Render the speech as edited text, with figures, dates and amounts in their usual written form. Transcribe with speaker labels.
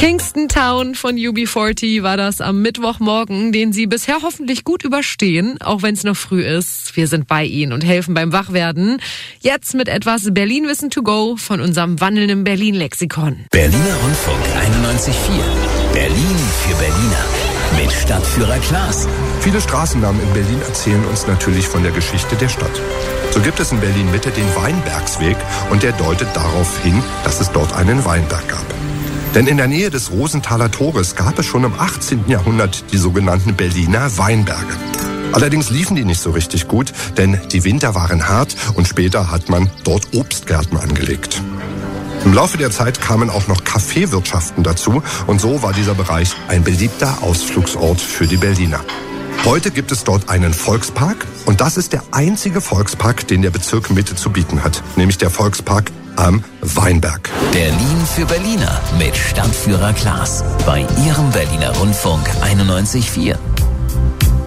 Speaker 1: Kingston Town von UB40 war das am Mittwochmorgen, den Sie bisher hoffentlich gut überstehen, auch wenn es noch früh ist. Wir sind bei Ihnen und helfen beim Wachwerden. Jetzt mit etwas Berlin-Wissen to go von unserem wandelnden Berlin-Lexikon.
Speaker 2: Berliner Rundfunk 91.4. Berlin für Berliner. Mit Stadtführer Klaas.
Speaker 3: Viele Straßennamen in Berlin erzählen uns natürlich von der Geschichte der Stadt. So gibt es in Berlin-Mitte den Weinbergsweg und der deutet darauf hin, dass es dort einen Weinberg gab. Denn in der Nähe des Rosenthaler Tores gab es schon im 18. Jahrhundert die sogenannten Berliner Weinberge. Allerdings liefen die nicht so richtig gut, denn die Winter waren hart und später hat man dort Obstgärten angelegt. Im Laufe der Zeit kamen auch noch Kaffeewirtschaften dazu und so war dieser Bereich ein beliebter Ausflugsort für die Berliner. Heute gibt es dort einen Volkspark und das ist der einzige Volkspark, den der Bezirk Mitte zu bieten hat, nämlich der Volkspark am Weinberg.
Speaker 2: Berlin für Berliner mit Stadtführer Klaas bei Ihrem Berliner Rundfunk 91.4.